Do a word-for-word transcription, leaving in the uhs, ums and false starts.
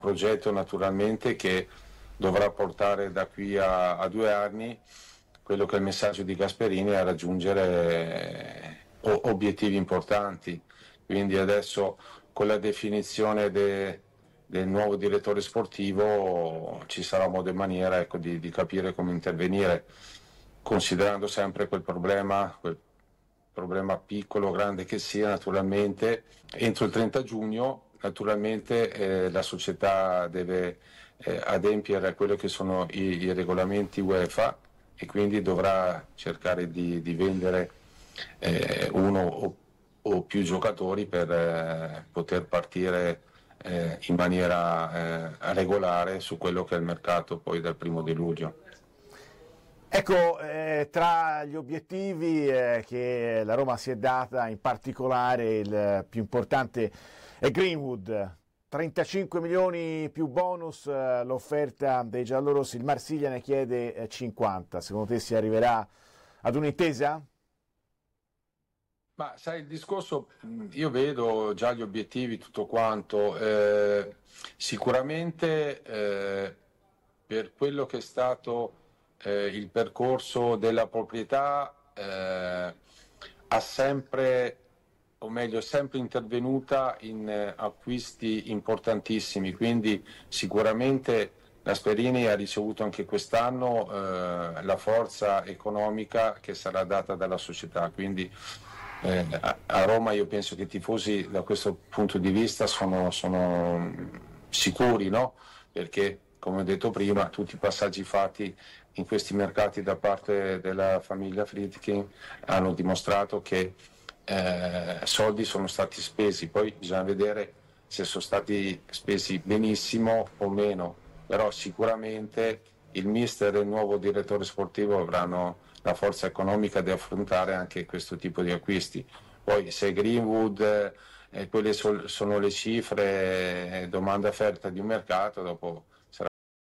progetto naturalmente che dovrà portare da qui a, a due anni quello che è il messaggio di Gasperini a raggiungere eh, obiettivi importanti. Quindi adesso con la definizione de, del nuovo direttore sportivo ci sarà modo e maniera, ecco, di, di capire come intervenire, considerando sempre quel problema, quel problema piccolo o grande che sia, naturalmente entro il trenta giugno naturalmente eh, la società deve eh, adempiere a quello che sono i, i regolamenti UEFA e quindi dovrà cercare di, di vendere eh, uno o, o più giocatori per eh, poter partire eh, in maniera eh, regolare su quello che è il mercato poi dal primo di luglio. Ecco, eh, tra gli obiettivi eh, che la Roma si è data, in particolare il più importante è Greenwood, trentacinque milioni più bonus, eh, l'offerta dei giallorossi, il Marsiglia ne chiede eh, cinquanta, secondo te si arriverà ad un'intesa? Ma sai, il discorso, io vedo già gli obiettivi, tutto quanto, eh, sicuramente eh, per quello che è stato eh, il percorso della proprietà eh, ha sempre, o meglio, è sempre intervenuta in eh, acquisti importantissimi, quindi sicuramente Gasperini ha ricevuto anche quest'anno eh, la forza economica che sarà data dalla società, quindi eh, a, a Roma io penso che i tifosi da questo punto di vista sono, sono sicuri, no? Perché come ho detto prima tutti i passaggi fatti in questi mercati da parte della famiglia Friedkin hanno dimostrato che eh, soldi sono stati spesi, poi bisogna vedere se sono stati spesi benissimo o meno, però sicuramente il mister e il nuovo direttore sportivo avranno la forza economica di affrontare anche questo tipo di acquisti. Poi se Greenwood, eh, quelle sol- sono le cifre, eh, domanda e offerta di un mercato, dopo